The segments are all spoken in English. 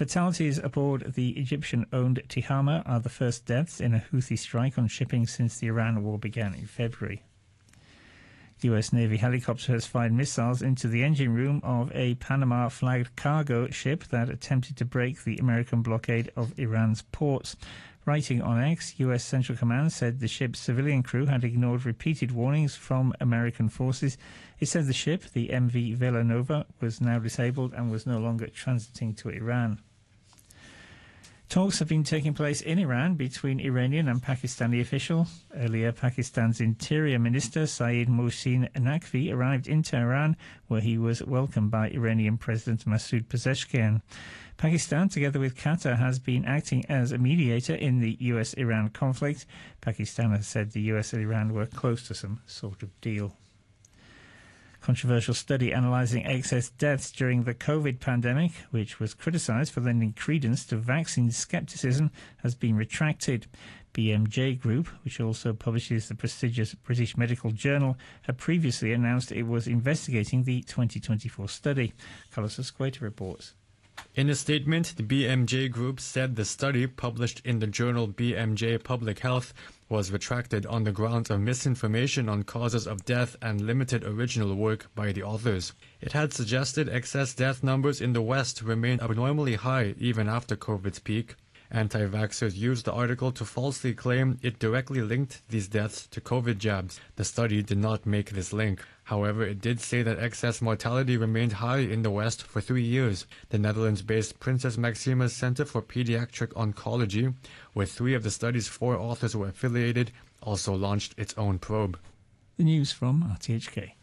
Fatalities aboard the Egyptian-owned Tihama are the first deaths in a Houthi strike on shipping since the Iran war began in February. The US Navy helicopter has fired missiles into the engine room of a Panama-flagged cargo ship that attempted to break the American blockade of Iran's ports. Writing on X, US Central Command said the ship's civilian crew had ignored repeated warnings from American forces. It said the ship, the MV Villanova, was now disabled and was no longer transiting to Iran. Talks have been taking place in Iran between Iranian and Pakistani officials. Earlier, Pakistan's Interior Minister Saeed Mohsin Naqvi arrived in Tehran, where he was welcomed by Iranian President Masoud Pezeshkian. Pakistan, together with Qatar, has been acting as a mediator in the US-Iran conflict. Pakistan has said the US and Iran were close to some sort of deal. Controversial study analysing excess deaths during the COVID pandemic, which was criticised for lending credence to vaccine scepticism, has been retracted. BMJ Group, which also publishes the prestigious British Medical Journal, had previously announced it was investigating the 2024 study. Carlos Escueta reports. In a statement, the BMJ Group said the study, published in the journal BMJ Public Health, was retracted on the grounds of misinformation on causes of death and limited original work by the authors. It had suggested excess death numbers in the West remained abnormally high even after COVID's peak. Anti-vaxxers used the article to falsely claim it directly linked these deaths to COVID jabs. The study did not make this link. However, it did say that excess mortality remained high in the West for 3 years. The Netherlands-based Princess Maxima's Center for Pediatric Oncology, where 3 of the study's 4 authors were affiliated, also launched its own probe. The news from RTHK.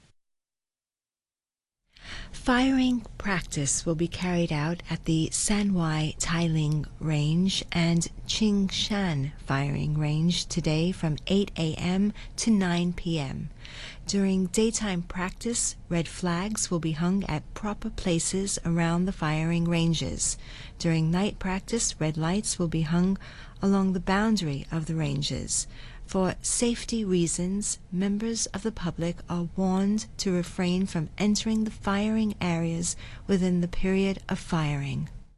Firing practice will be carried out at the Sanwai Tailing Range and Qingshan Firing Range today from 8 a.m. to 9 p.m. During daytime practice, red flags will be hung at proper places around the firing ranges. During night practice, red lights will be hung along the boundary of the ranges. For safety reasons, members of the public are warned to refrain from entering the firing areas within the period of firing.